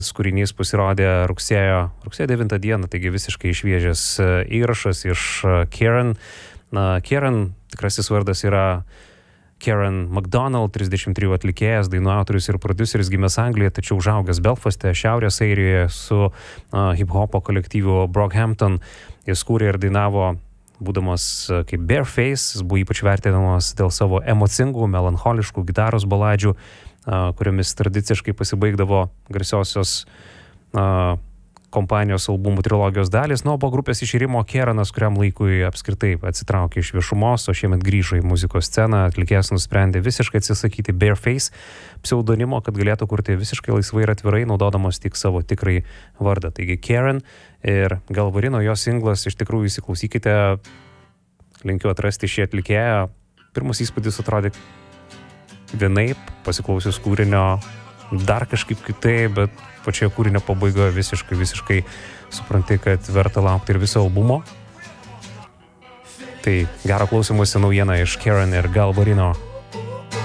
Kūrinys pasirodė rugsėjo 9 dieną, taigi visiškai šviežias įrašas iš Karen. Karen, tikrasis vardas yra Karen MacDonald, 33 atlikėjas, dainų autorius ir prodiuseris, gimęs Anglijoje, tačiau užaugęs Belfaste, Šiaurės Airijoje su hip-hopo kolektyvu Brockhampton. Jis kūrė ir dainavo, būdamas kaip Bareface, jis buvo ypač vertinamas dėl savo emocingų, melancholiškų gitaros baladžių, kuriomis tradiciškai pasibaigdavo garsiosios kompanijos albumų trilogijos dalis. Po grupės iširimo Keranas kuriam laikui apskritai atsitraukė iš viešumos, o šiemet grįžo į muzikos sceną. Atlikėjas nusprendė visiškai atsisakyti Bareface pseudonimo, kad galėtų kurti visiškai laisvai ir atvirai, naudodamas tik savo tikrai vardą. Taigi Karen ir Galvarino, jos singlas, iš tikrųjų įsiklausykite, linkiu atrasti šį atlikėją. Pirmas įspūdis atrodė vienaip, pasiklausius kūrinio dar kažkaip kitaip, bet pačioje kūrinio pabaigoje visiškai supranti, kad verta laukti ir viso albumo. Tai gero klausymosi naujiena iš Karen ir Galvarino.